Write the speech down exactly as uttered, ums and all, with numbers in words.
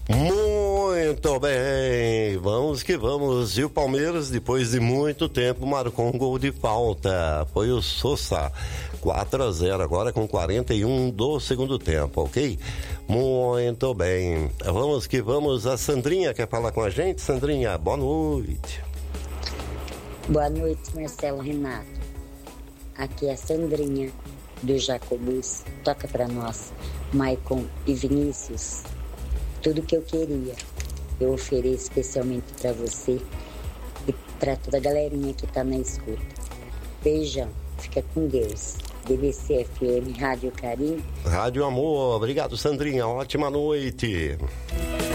Muito bem, vamos que vamos. E o Palmeiras, depois de muito tempo, marcou um gol de falta. Foi o Sousa, quatro a zero, agora com quarenta e um do segundo tempo, ok? Muito bem, vamos que vamos. A Sandrinha quer falar com a gente? Sandrinha, boa noite. Boa noite, Marcelo Renato. Aqui é a Sandrinha do Jacobus. Toca pra nós, Maicon e Vinícius. Tudo que eu queria, eu ofereço especialmente para você e para toda a galerinha que tá na escuta. Beijão, fica com Deus. D B C F M, Rádio Carinho. Rádio Amor, obrigado, Sandrinha, ótima noite.